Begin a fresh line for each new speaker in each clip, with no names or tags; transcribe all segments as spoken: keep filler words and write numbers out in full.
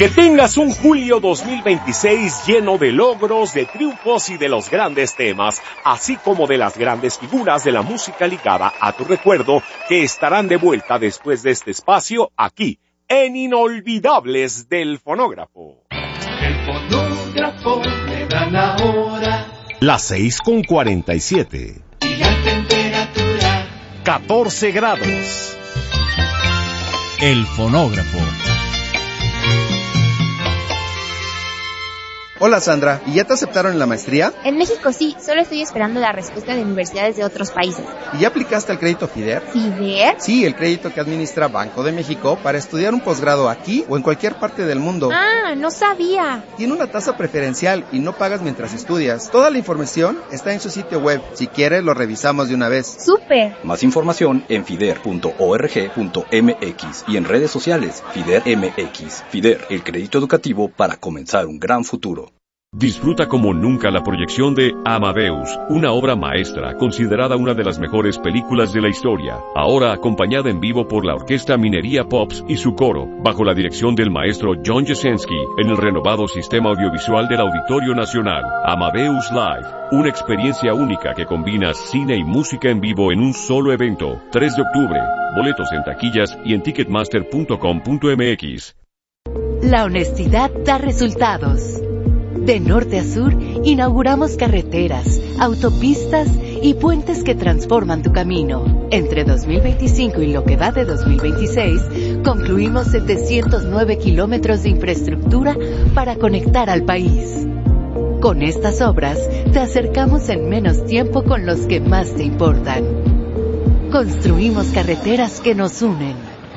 Que tengas un julio dos mil veintiséis lleno de logros, de triunfos y de los grandes temas, así como de las grandes figuras de la música ligada a tu recuerdo, que estarán de vuelta después de este espacio aquí, en Inolvidables del Fonógrafo.
El fonógrafo me da la hora.
Las seis con cuarenta y siete.
Y la temperatura.
catorce grados.
El fonógrafo.
Hola Sandra, ¿y ya te aceptaron en la maestría?
En México sí, solo estoy esperando la respuesta de universidades de otros países.
¿Y ya aplicaste al crédito FIDER?
¿FIDER?
Sí, el crédito que administra Banco de México para estudiar un posgrado aquí o en cualquier parte del mundo.
Ah, no sabía.
Tiene una tasa preferencial y no pagas mientras estudias. Toda la información está en su sitio web. Si quieres, lo revisamos de una vez.
¡Súper!
Más información en fider punto org punto m x y en redes sociales FIDER M X. FIDER, el crédito educativo para comenzar un gran futuro.
Disfruta como nunca la proyección de Amadeus, una obra maestra considerada una de las mejores películas de la historia, ahora acompañada en vivo por la Orquesta Minería Pops y su coro, bajo la dirección del maestro John Jasenski, en el renovado sistema audiovisual del Auditorio Nacional. Amadeus Live, una experiencia única que combina cine y música en vivo en un solo evento. tres de octubre, boletos en taquillas y en ticketmaster punto com punto m x.
La honestidad da resultados. De norte a sur, inauguramos carreteras, autopistas y puentes que transforman tu camino. Entre dos mil veinticinco y lo que va de dos mil veintiséis, concluimos setecientos nueve kilómetros de infraestructura para conectar al país. Con estas obras, te acercamos en menos tiempo con los que más te importan. Construimos carreteras que nos unen.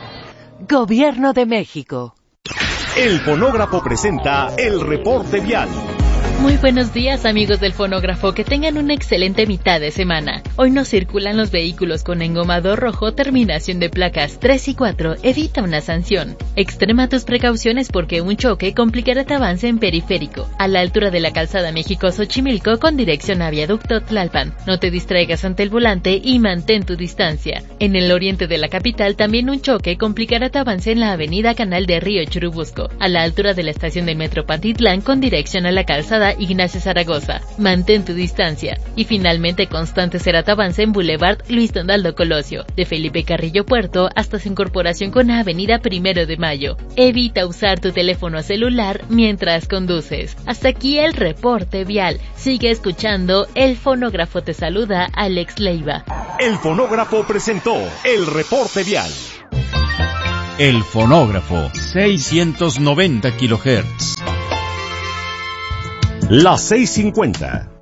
Gobierno de México.
El Fonógrafo presenta el reporte vial.
Muy buenos días, amigos del Fonógrafo, que tengan una excelente mitad de semana. Hoy no circulan los vehículos con engomado rojo, terminación de placas tres y cuatro, evita una sanción. Extrema tus precauciones porque un choque complicará tu avance en periférico, a la altura de la calzada México-Xochimilco con dirección a Viaducto Tlalpan. No te distraigas ante el volante y mantén tu distancia. En el oriente de la capital también un choque complicará tu avance en la avenida Canal de Río Churubusco, a la altura de la estación del Metro Pantitlán con dirección a la calzada Ignacio Zaragoza. Mantén tu distancia. Y finalmente constante será tu avance en Boulevard Luis Donaldo Colosio, de Felipe Carrillo Puerto hasta su incorporación con la avenida Primero de Mayo. Evita usar tu teléfono celular mientras conduces. Hasta aquí el reporte vial. Sigue escuchando El Fonógrafo. Te saluda Alex Leiva.
El Fonógrafo presentó el reporte vial.
El Fonógrafo, seiscientos noventa kilohertz.
Las seis cincuenta.